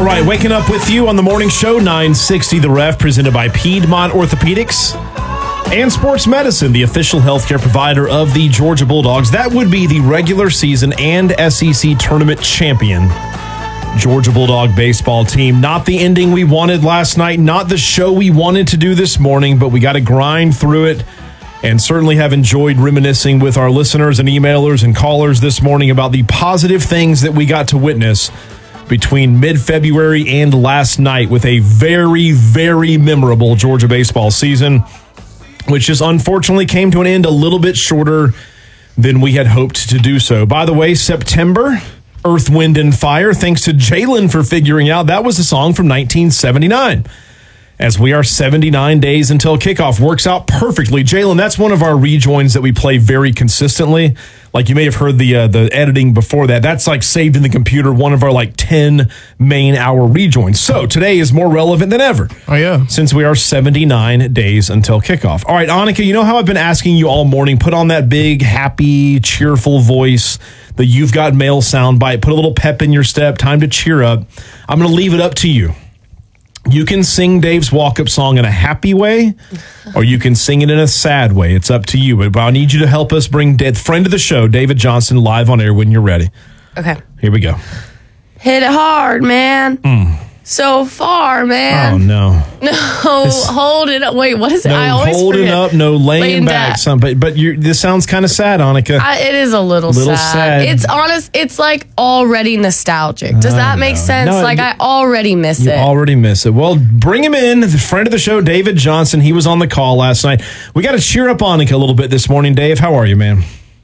right, waking up with you on the morning show, 960 The Ref, presented by Piedmont Orthopedics and Sports Medicine, the official healthcare provider of the Georgia Bulldogs. That would be the regular season and SEC tournament champion Georgia Bulldog baseball team. Not the ending we wanted last night, not the show we wanted to do this morning, but we got to grind through it, and certainly have enjoyed reminiscing with our listeners and emailers and callers this morning about the positive things that we got to witness between mid-February and last night with a very, very memorable Georgia baseball season, which just unfortunately came to an end a little bit shorter than we had hoped to do so. By the way, September, Earth, Wind, and Fire, thanks to Jalen for figuring out that was a song from 1979. As we are 79 days until kickoff. Works out perfectly. Jalen, that's one of our rejoins that we play very consistently. Like you may have heard the editing before that. That's like saved in the computer, one of our like 10 main hour rejoins. So today is more relevant than ever. Oh, yeah. Since we are 79 days until kickoff. All right, Annika, you know how I've been asking you all morning, put on that big, happy, cheerful voice, the You've Got Mail soundbite, put a little pep in your step, time to cheer up. I'm going to leave it up to you. You can sing Dave's walk-up song in a happy way, or you can sing it in a sad way. It's up to you. But I need you to help us bring friend of the show, David Johnson, live on air when you're ready. Okay. Here we go. Hit it hard, man. So far, man. Oh, no. No, hold it up. Wait, what is it? No I always holding forget. up, no laying back. But this sounds kind of sad, Annika. It is a little sad. It's honest. It's like already nostalgic. Does that make sense? No, I already miss you it. already miss it. Well, bring him in, the friend of the show, David Johnson. He was on the call last night. We got to cheer up Annika a little bit this morning. Dave, how are you, man?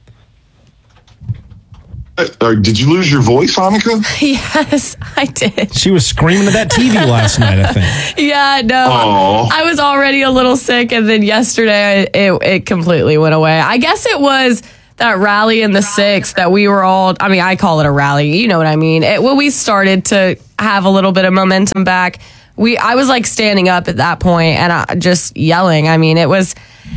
Did you lose your voice, Annika? Yes, I did. She was screaming at that TV last night, I think. Yeah, no. Aww. I was already a little sick, and then yesterday it completely went away. I guess it was that rally in the 6th that we were all, I mean, I call it a rally. You know what I mean? When we started to have a little bit of momentum back, I was like standing up at that point and just yelling. I mean, it was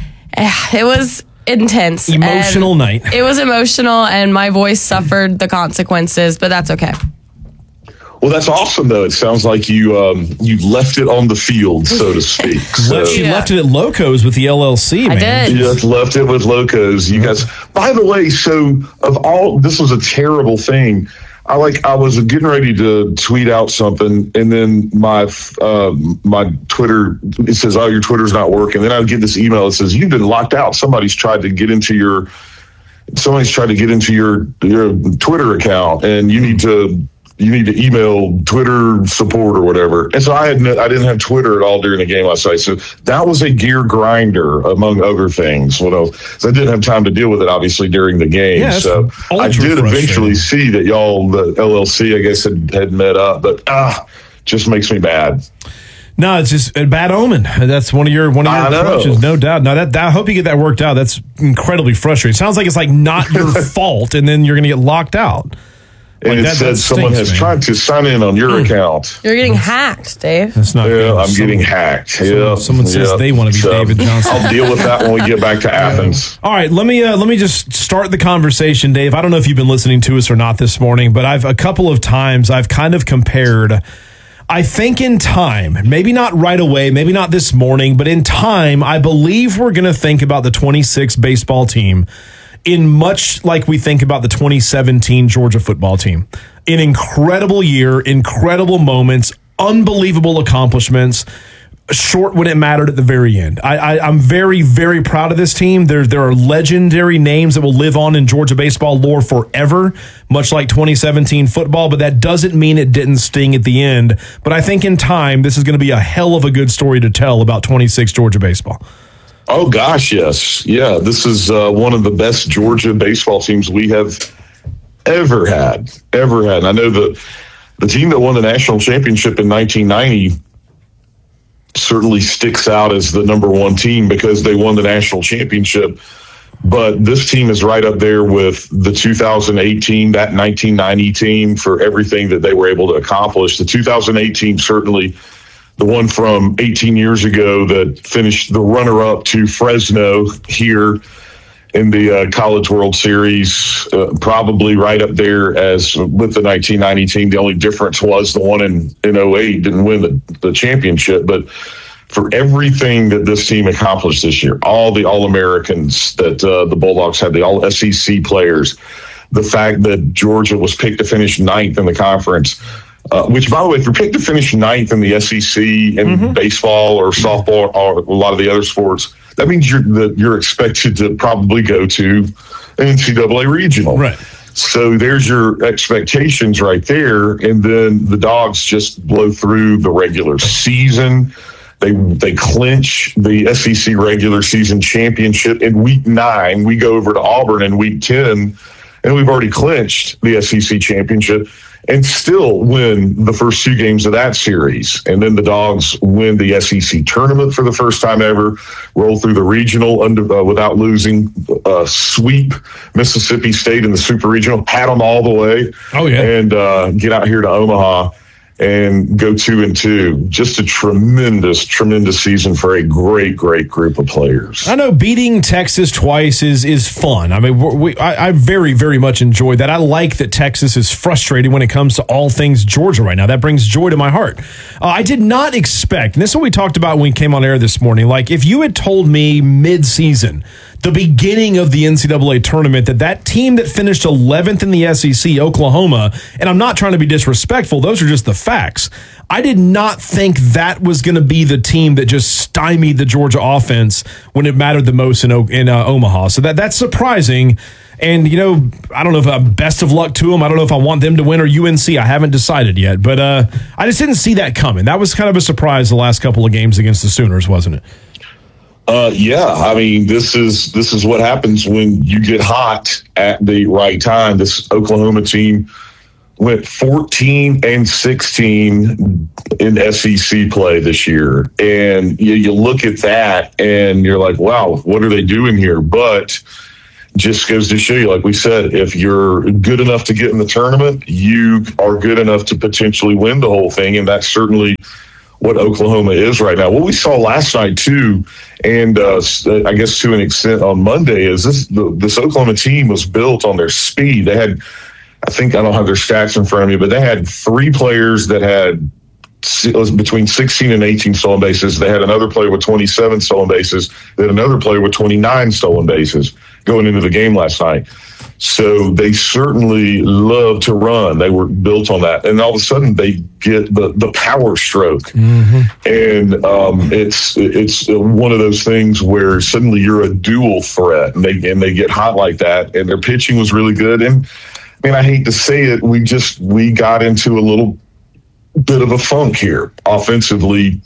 intense. Emotional night. It was emotional, and my voice suffered the consequences, but that's okay. Well, that's awesome, though. It sounds like you left it on the field, so to speak. She left it at Locos with the LLC, man. I did. You left it with Locos. You guys, by the way, so this was a terrible thing. I was getting ready to tweet out something, and then my Twitter, it says, "Oh, your Twitter's not working." Then I would get this email that says, "You've been locked out. Somebody's tried to get into your Twitter account, and you need to email Twitter support or whatever." And so I didn't have Twitter at all during the game last night. So that was a gear grinder, among other things. So I didn't have time to deal with it, obviously, during the game. Yeah, so I did eventually see that y'all, the LLC, I guess, had met up, but just makes me mad. No, it's just a bad omen. That's one of your crutches, no doubt. No, I hope you get that worked out. That's incredibly frustrating. It sounds like it's like not your fault, and then you're going to get locked out. And it said someone has tried to sign in on your account. You're getting hacked, Dave. That's not good. I'm getting hacked. Someone says they want to be David Johnson. I'll deal with that when we get back to Athens. All right, let me just start the conversation, Dave. I don't know if you've been listening to us or not this morning, but a couple of times I've kind of compared. I think in time, maybe not right away, maybe not this morning, but in time, I believe we're going to think about the 26 baseball team in much like we think about the 2017 Georgia football team. An incredible year, incredible moments, unbelievable accomplishments, short when it mattered at the very end. I'm very, very proud of this team. There are legendary names that will live on in Georgia baseball lore forever, much like 2017 football, but that doesn't mean it didn't sting at the end. But I think in time, this is going to be a hell of a good story to tell about 26 Georgia baseball. Oh, gosh, yes. Yeah, this is one of the best Georgia baseball teams we have ever had. And I know the team that won the national championship in 1990 certainly sticks out as the number one team because they won the national championship. But this team is right up there with the 2018, that 1990 team, for everything that they were able to accomplish. The 2018 certainly the one from 18 years ago that finished the runner-up to Fresno here in the College World Series, probably right up there as with the 1990 team. The only difference was the one in 08 didn't win the championship. But for everything that this team accomplished this year, all the All-Americans that the Bulldogs had, the All-SEC players, the fact that Georgia was picked to finish 9th in the conference, which, by the way, if you're picked to finish 9th in the SEC in baseball or softball or a lot of the other sports, that means you're expected to probably go to an NCAA regional. Right. So there's your expectations right there. And then the Dogs just blow through the regular season. They clinch the SEC regular season championship in week 9. We go over to Auburn in week 10, and we've already clinched the SEC championship and still win the first 2 games of that series. And then the Dogs win the SEC tournament for the first time ever, roll through the regional without losing, sweep Mississippi State in the Super Regional, pat them all the way, and get out here to Omaha and go 2-2. Just a tremendous season for a great group of players. I know beating Texas twice is fun. I mean, I very, very much enjoy that. I like that Texas is frustrated when it comes to all things Georgia right now. That brings joy to my heart. I did not expect, and this is what we talked about when we came on air this morning, like if you had told me mid-season, the beginning of the NCAA tournament, that team that finished 11th in the SEC, Oklahoma, and I'm not trying to be disrespectful, those are just the facts. I did not think that was going to be the team that just stymied the Georgia offense when it mattered the most in Omaha. So that's surprising. And, I don't know if best of luck to them. I don't know if I want them to win or UNC. I haven't decided yet. But I just didn't see that coming. That was kind of a surprise the last couple of games against the Sooners, wasn't it? Yeah, I mean, this is what happens when you get hot at the right time. This Oklahoma team went 14-16 in SEC play this year. And you look at that and you're like, wow, what are they doing here? But just goes to show you, like we said, if you're good enough to get in the tournament, you are good enough to potentially win the whole thing. And that's certainly what Oklahoma is right now. What we saw last night, too, and I guess to an extent on Monday, is this Oklahoma team was built on their speed. They had, I don't have their stats in front of me, but they had 3 players that had between 16 and 18 stolen bases. They had another player with 27 stolen bases. They had another player with 29 stolen bases going into the game last night. So they certainly love to run. They were built on that. And all of a sudden they get the power stroke. Mm-hmm. And it's one of those things where suddenly you're a dual threat and they get hot like that. And their pitching was really good. And I mean, I hate to say it, we got into a little bit of a funk here offensively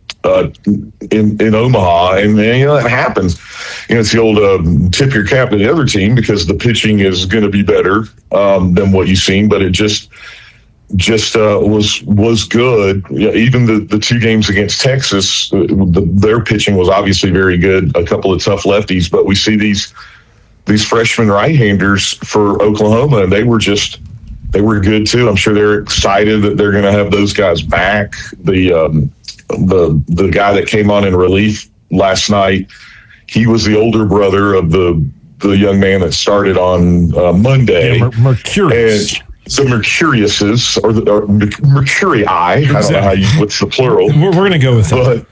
in Omaha, and it happens. It's the old tip your cap to the other team because the pitching is going to be better than what you've seen, but it just was good. Even the 2 games against Texas, their pitching was obviously very good. A couple of tough lefties, but we see these freshman right-handers for Oklahoma, and they were good too. I'm sure they're excited that they're going to have those guys back. The guy that came on in relief last night, he was the older brother of the young man that started on Monday. Yeah, Mercurius. And the Mercuriuses, or Mercurii. Exactly. I don't know what's the plural. We're going to go with that.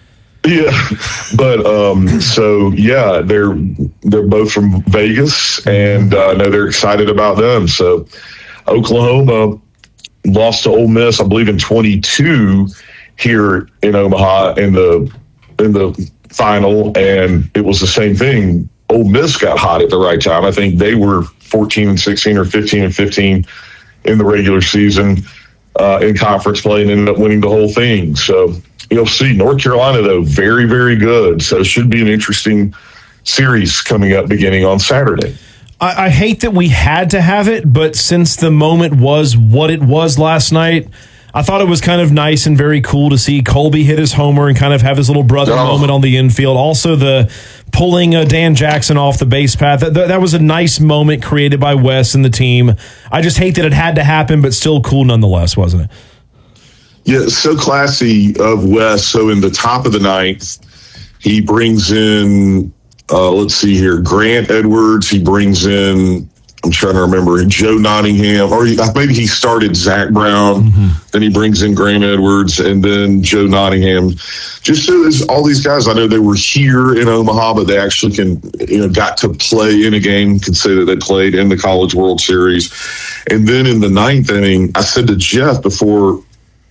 They're both from Vegas, and I know they're excited about them. So Oklahoma lost to Ole Miss, I believe, in 22 here in Omaha in the final, and it was the same thing. Ole Miss got hot at the right time. I think they were 14-16 or 15-15 in the regular season in conference play and ended up winning the whole thing. So you'll see. North Carolina, though, very, very good. So it should be an interesting series coming up beginning on Saturday. I hate that we had to have it, but since the moment was what it was last night, I thought it was kind of nice and very cool to see Colby hit his homer and kind of have his little brother moment on the infield. Also, the pulling Dan Jackson off the base path. That was a nice moment created by Wes and the team. I just hate that it had to happen, but still cool nonetheless, wasn't it? Yeah, so classy of Wes. So in the top of the 9th, he brings in let's see here, Grant Edwards. He brings in, I'm trying to remember, Joe Nottingham, or maybe he started Zach Brown. Then he brings in Grant Edwards and then Joe Nottingham. Just so there's all these guys, I know they were here in Omaha, but they actually got to play in a game, can say that they played in the College World Series. And then in the ninth inning, I said to Jeff before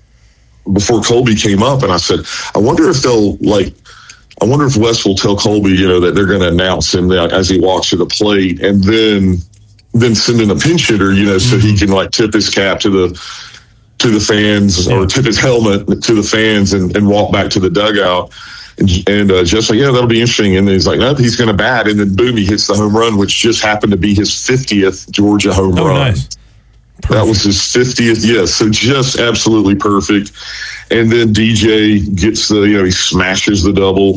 Colby came up, and I said, I wonder if Wes will tell Colby, that they're going to announce him as he walks to the plate, and then send in a pinch hitter, so he can tip his cap to the fans, or tip his helmet to the fans and walk back to the dugout. And Jeff's like, yeah, that'll be interesting. And then he's like, no, he's going to bat. And then boom, he hits the home run, which just happened to be his 50th Georgia home run. Nice. That was his 50th. Yes. So just absolutely perfect. And then DJ gets he smashes the double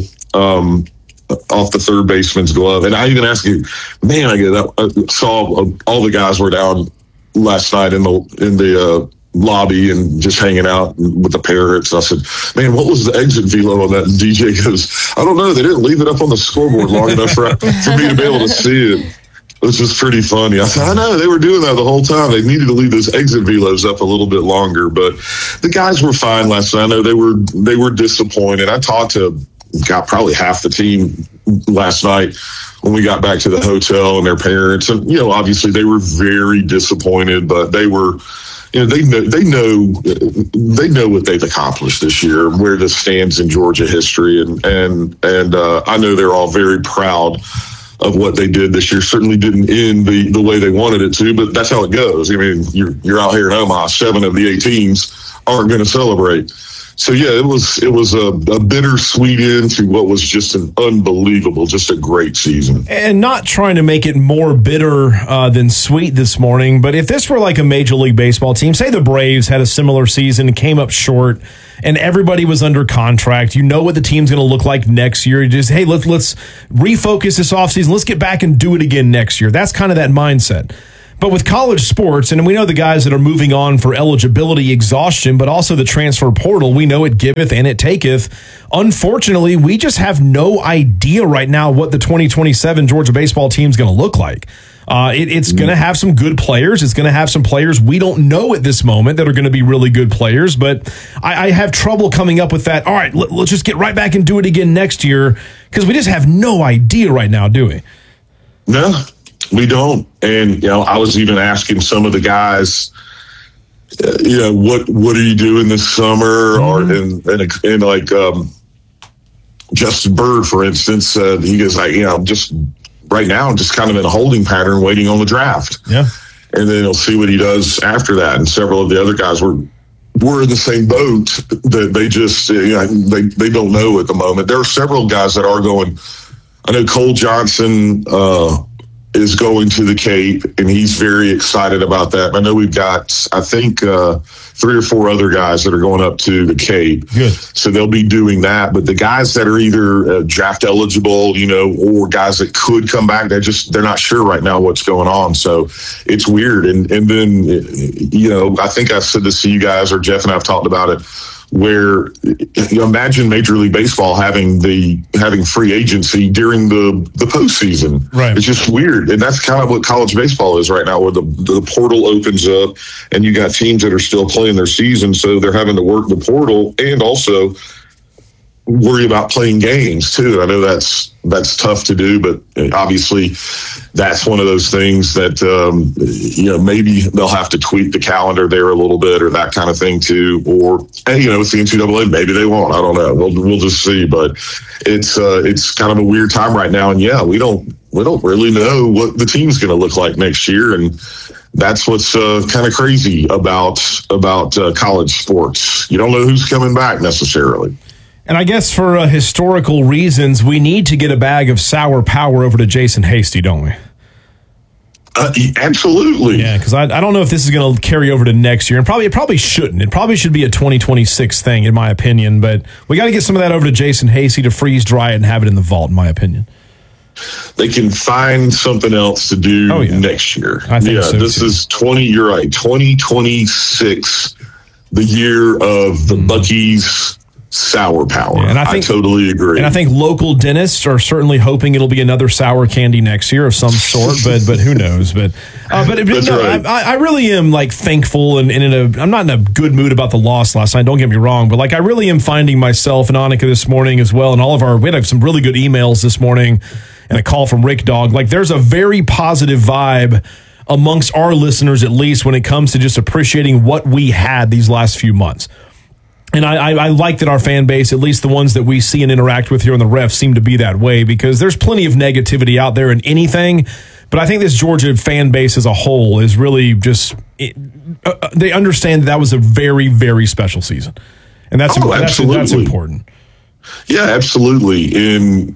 off the third baseman's glove. And I even asked you, man, I saw all the guys were down last night in the lobby and just hanging out with the parrots. I said, man, what was the exit velo on that? And DJ goes, I don't know. They didn't leave it up on the scoreboard long enough for me to be able to see it. Which was pretty funny. I said, I know, they were doing that the whole time. They needed to leave those exit velos up a little bit longer, but the guys were fine last night. I know they were disappointed. I talked to probably half the team last night when we got back to the hotel, and their parents, and obviously they were very disappointed, but they were, they know what they've accomplished this year, where this stands in Georgia history, and I know they're all very proud of what they did this year. Certainly didn't end the way they wanted it to, but that's how it goes. I mean, you're out here in Omaha, 7 of the 8 teams aren't going to celebrate. So yeah, it was a bittersweet end to what was just an unbelievable, just a great season. And not trying to make it more bitter than sweet this morning, but if this were like a Major League Baseball team, say the Braves had a similar season, came up short, and everybody was under contract, what the team's going to look like next year. Just, hey, let's refocus this offseason. Let's get back and do it again next year. That's kind of that mindset. But with college sports, and we know the guys that are moving on for eligibility exhaustion, but also the transfer portal, we know it giveth and it taketh. Unfortunately, we just have no idea right now what the 2027 Georgia baseball team is going to look like. It's going to have some good players. It's going to have some players we don't know at this moment that are going to be really good players. But I have trouble coming up with that. All right, let's just get right back and do it again next year, because we just have no idea right now, do we? No, we don't. And, I was even asking some of the guys, what are you doing this summer? Mm-hmm. Or like Justin Bird, for instance, he goes like, just right now, I'm just kind of in a holding pattern waiting on the draft. Yeah. And then he'll see what he does after that. And several of the other guys were in the same boat, that they just, they don't know at the moment. There are several guys that are going. I know Cole Johnson is going to the Cape, and he's very excited about that. I know we've got, I think, 3 or 4 other guys that are going up to the Cape. Good. So they'll be doing that. But the guys that are either draft eligible, or guys that could come back, they're not sure right now what's going on. So it's weird. And then, I think I said this to you guys, or Jeff and I have talked about it, where imagine Major League Baseball having free agency during the postseason. Right. It's just weird. And that's kind of what college baseball is right now, where the portal opens up and you got teams that are still playing their season. So they're having to work the portal and also worry about playing games too. I know that's tough to do, but obviously that's one of those things that, maybe they'll have to tweak the calendar there a little bit or that kind of thing too. Or, with the NCAA, maybe they won't. I don't know. We'll just see. But it's kind of a weird time right now. And yeah, we don't really know what the team's going to look like next year. And that's what's kind of crazy about college sports. You don't know who's coming back necessarily. And I guess for historical reasons, we need to get a bag of sour power over to Jason Hasty, don't we? Absolutely. Yeah, because I don't know if this is going to carry over to next year. And it probably shouldn't. It probably should be a 2026 thing, in my opinion. But we got to get some of that over to Jason Hasty to freeze dry it and have it in the vault, in my opinion. They can find something else to do next year. I think so, this too. is 2026, the year of the Buc-ee's sour power. Yeah, and I totally agree. And I think local dentists are certainly hoping it'll be another sour candy next year of some sort, but who knows? But That's no, right. I really am like thankful and I'm not in a good mood about the loss last night. Don't get me wrong, but like I really am finding myself and Annika this morning as well, and we had some really good emails this morning and a call from Rick Dog. Like there's a very positive vibe amongst our listeners, at least when it comes to just appreciating what we had these last few months. And I like that our fan base, at least the ones that we see and interact with here on the Ref, seem to be that way, because there's plenty of negativity out there in anything. But I think this Georgia fan base as a whole is really just they understand that was a very, very special season. And that's important. Yeah, absolutely. And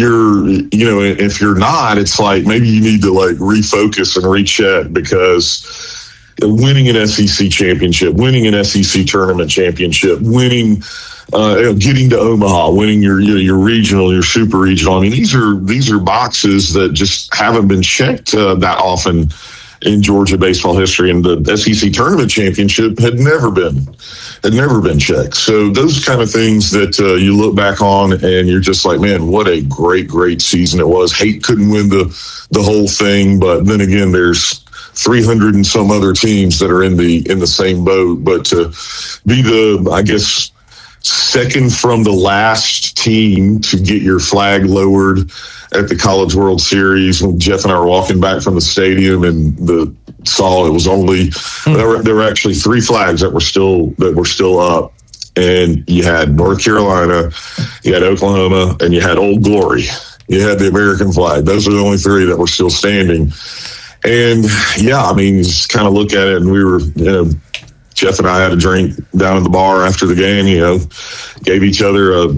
if you're not, it's like maybe you need to like refocus and recheck, because winning an SEC championship, winning an SEC tournament championship, winning, getting to Omaha, winning your regional, your super regional. I mean, these are boxes that just haven't been checked that often in Georgia baseball history, and the SEC tournament championship had never been checked. So those kind of things that you look back on and you're just like, man, what a great season it was. Hate couldn't win the whole thing, but then again, there's 300 and some other teams that are in the same boat. But to be I guess, second from the last team to get your flag lowered at the College World Series, when Jeff and I were walking back from the stadium and saw it was only there were actually 3 flags that were still up, and you had North Carolina, you had Oklahoma, and you had Old Glory. You had the American flag. Those are the only 3 that were still standing. And yeah, I mean, you just kind of look at it, and we were, Jeff and I had a drink down in the bar after the game, gave each other a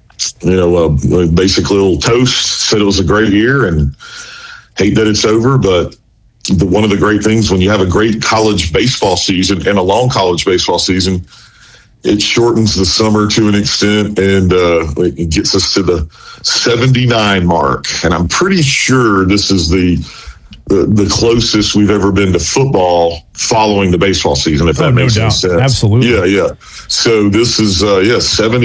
basic little toast, said it was a great year and hate that it's over. But one of the great things when you have a great college baseball season and a long college baseball season, it shortens the summer to an extent, and it gets us to the 79 mark. And I'm pretty sure this is the closest we've ever been to football following the baseball season, if that makes any sense. Absolutely. Yeah. So this is 70